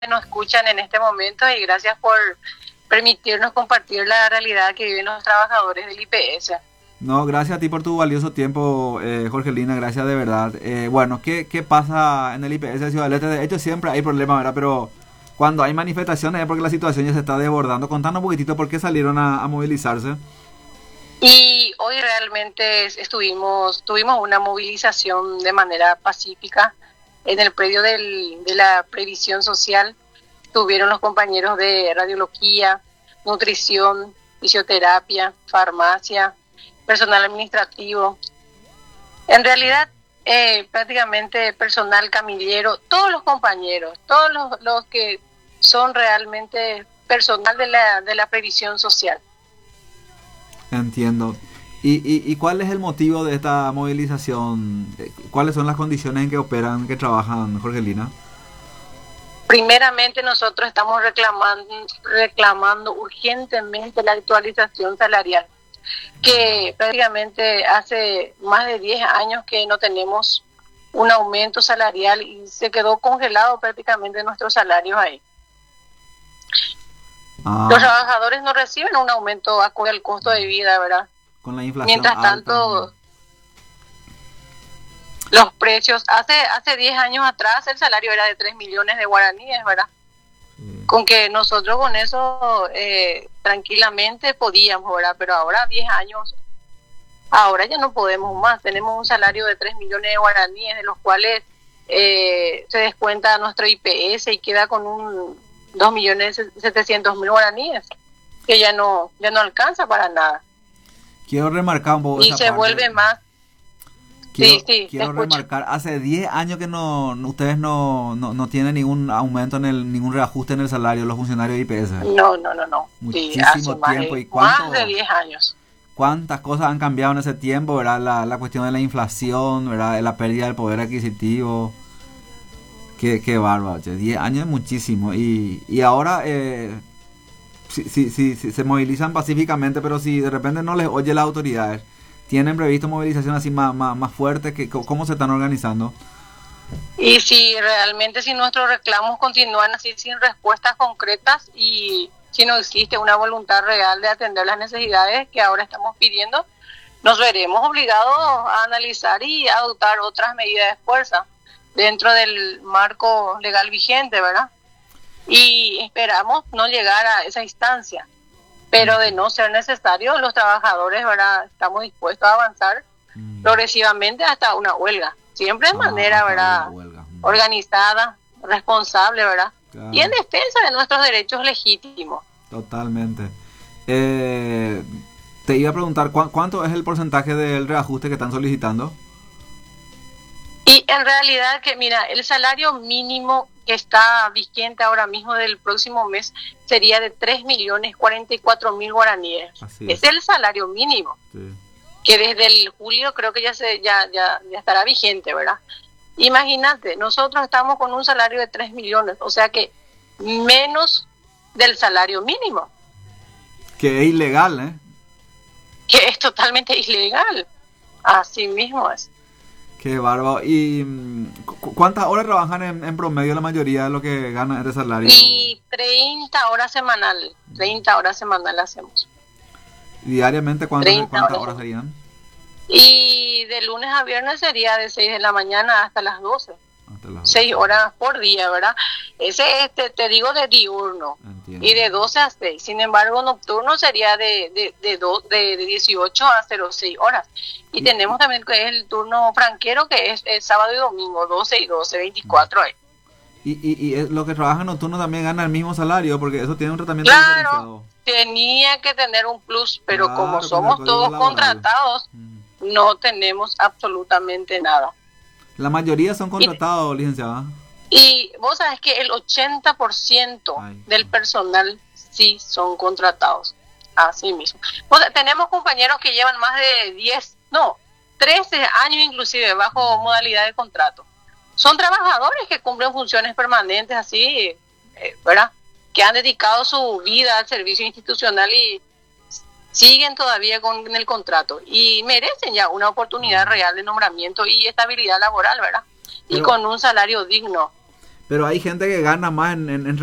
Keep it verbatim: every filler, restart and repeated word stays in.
nos escuchan en este momento y gracias por permitirnos compartir la realidad que viven los trabajadores del I P S. No, gracias a ti por tu valioso tiempo, eh, Jorgelina, gracias de verdad. Eh, bueno, ¿qué, ¿qué pasa en el I P S de Ciudad del Este? De hecho, siempre hay problemas, ¿verdad? Pero cuando hay manifestaciones es porque la situación ya se está desbordando. Contanos un poquitito por qué salieron a, a movilizarse. Y hoy realmente estuvimos, tuvimos una movilización de manera pacífica en el predio del, de la previsión social. Estuvieron los compañeros de radiología, nutrición, fisioterapia, farmacia, personal administrativo. En realidad, eh, prácticamente personal camillero, todos los compañeros, todos los, los que son realmente personal de la, de la previsión social. Entiendo. ¿Y, y, ¿Y cuál es el motivo de esta movilización? ¿Cuáles son las condiciones en que operan, que trabajan, Jorgelina? Primeramente nosotros estamos reclamando, reclamando urgentemente la actualización salarial, que prácticamente hace más de diez años que no tenemos un aumento salarial y se quedó congelado prácticamente nuestros salarios ahí. Ah. Los trabajadores no reciben un aumento acorde al costo de vida, ¿verdad? Con la inflación Mientras alta, tanto, ¿no? Los precios, hace hace diez años atrás el salario era de tres millones de guaraníes, ¿verdad? Sí. Con que nosotros con eso eh, tranquilamente podíamos, ¿verdad? Pero ahora diez años, ahora ya no podemos más. Tenemos un salario de tres millones de guaraníes, de los cuales eh, se descuenta nuestro I P S y queda con un dos millones setecientos mil guaraníes, que ya no, ya no alcanza para nada. Quiero remarcar un poco y se parte. vuelve más. Quiero, sí, sí, quiero remarcar, hace diez años que no ustedes no, no, no tienen ningún aumento, en el ningún reajuste en el salario, los funcionarios de I P S. No, no, no, no. Muchísimo sí, tiempo. Más, ¿Y cuánto, más de diez años. ¿Cuántas cosas han cambiado en ese tiempo, verdad? La, la cuestión de la inflación, ¿verdad? La pérdida del poder adquisitivo. Qué, qué bárbaro, diez años es muchísimo. Y, y ahora eh, si, si, si, si se movilizan pacíficamente, pero si de repente no les oye las autoridades, ¿tienen previsto movilización así más, más, más fuerte? Que, ¿Cómo se están organizando? Y si realmente si nuestros reclamos continúan así sin respuestas concretas y si no existe una voluntad real de atender las necesidades que ahora estamos pidiendo, nos veremos obligados a analizar y a adoptar otras medidas de fuerza dentro del marco legal vigente, ¿verdad? Y esperamos no llegar a esa instancia, pero de no ser necesario, los trabajadores, ¿verdad?, estamos dispuestos a avanzar mm. progresivamente hasta una huelga, siempre de ah, manera, ¿verdad?, mm. organizada, responsable, ¿verdad?, claro. Y en defensa de nuestros derechos legítimos. Totalmente. Eh, te iba a preguntar, ¿cu- ¿cuánto es el porcentaje del reajuste que están solicitando? Y en realidad que, mira, el salario mínimo que está vigente ahora mismo del próximo mes sería de tres millones cuarenta y cuatro mil guaraníes. Es. es el salario mínimo, sí. Que desde el julio creo que ya se ya, ya, ya estará vigente, ¿verdad? Imagínate, nosotros estamos con un salario de tres millones, o sea que menos del salario mínimo. Que es ilegal, ¿eh? Que es totalmente ilegal, así mismo es. Qué bárbaro. ¿Y cu- cuántas horas trabajan en, en promedio la mayoría de lo que ganan de salario? Y treinta horas semanal, treinta horas semanal hacemos. ¿Diariamente cuántas, cuántas horas, horas serían? Y de lunes a viernes sería de seis de la mañana hasta las doce. seis horas por día, ¿verdad? Ese es, te, te digo, de diurno. Entiendo. Y de doce a seis. Sin embargo, nocturno sería de de de, do, de, de dieciocho a seis horas. Y, y tenemos también que es el turno franquero, que es, es sábado y domingo, doce y doce, veinticuatro ahí. Y, y, y los que trabajan nocturno también ganan el mismo salario, porque eso tiene un tratamiento claro, diferenciado. Tenía que tener un plus, pero claro, como somos todos laboral. contratados, mm. no tenemos absolutamente nada. La mayoría son contratados, y, licenciada. Y vos sabés que el ochenta por ciento Ay, del personal sí son contratados. Así mismo. O sea, tenemos compañeros que llevan más de diez, no, trece años inclusive bajo modalidad de contrato. Son trabajadores que cumplen funciones permanentes así, eh, ¿verdad? Que han dedicado su vida al servicio institucional y siguen todavía con el contrato y merecen ya una oportunidad real de nombramiento y estabilidad laboral, ¿verdad? Pero, y con un salario digno. pero hay gente que gana más en, en, en